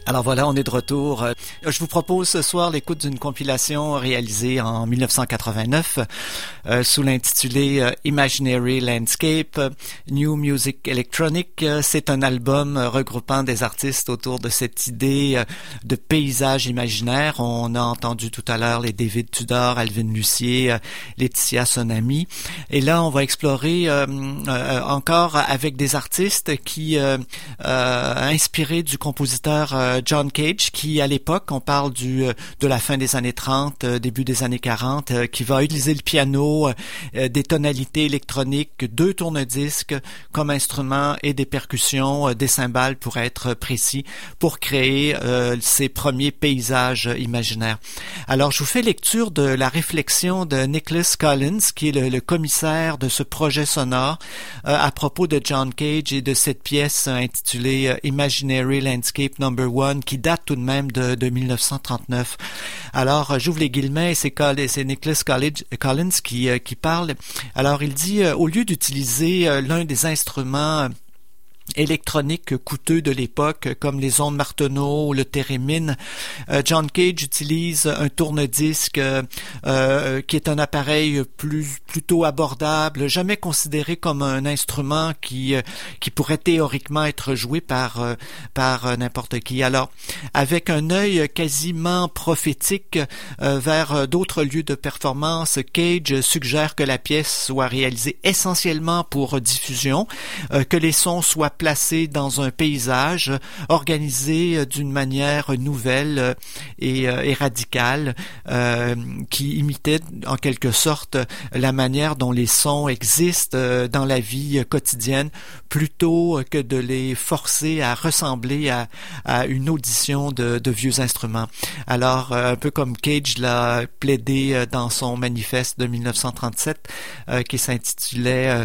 Alors voilà, on est de retour. Je vous propose ce soir l'écoute d'une compilation réalisée en 1989 sous l'intitulé Imaginary Landscape, New Music Electronic. C'est un album regroupant des artistes autour de cette idée de paysage imaginaire. On a entendu tout à l'heure les David Tudor, Alvin Lucier, Laetitia Sonami. Et là, on va explorer encore avec des artistes qui inspirés du compositeur John Cage, qui à l'époque, on parle de la fin des années 30, début des années 40, qui va utiliser le piano, des tonalités électroniques, 2 tourne-disques comme instrument et des percussions, des cymbales pour être précis, pour créer ses premiers paysages imaginaires. Alors, je vous fais lecture de la réflexion de Nicholas Collins, qui est le commissaire de ce projet sonore à propos de John Cage et de cette pièce intitulée Imaginary Landscape No. 1, qui date tout de même de 1939. Alors, j'ouvre les guillemets, et c'est Nicholas Collins qui parle. Alors, il dit, au lieu d'utiliser l'un des instruments électroniques coûteux de l'époque, comme les ondes Martenot ou le thérémine, John Cage utilise un tourne-disque qui est un appareil plutôt abordable, jamais considéré comme un instrument qui pourrait théoriquement être joué par n'importe qui. Alors, avec un œil quasiment prophétique vers d'autres lieux de performance, Cage suggère que la pièce soit réalisée essentiellement pour diffusion, que les sons soient placé dans un paysage organisé d'une manière nouvelle et radicale qui imitait en quelque sorte la manière dont les sons existent dans la vie quotidienne plutôt que de les forcer à ressembler à une audition de vieux instruments. Alors, un peu comme Cage l'a plaidé dans son manifeste de 1937 qui s'intitule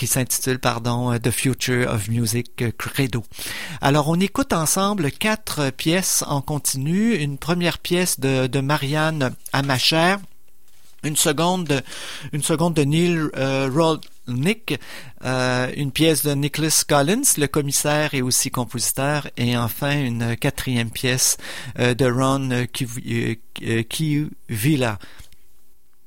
The Future of Music Credo. Alors, on écoute ensemble 4 pièces en continu. Une première pièce de Marianne Amacher, une seconde de Neil Rolnick, une pièce de Nicholas Collins, le commissaire et aussi compositeur, et enfin une 4e pièce de Ron Kiwila.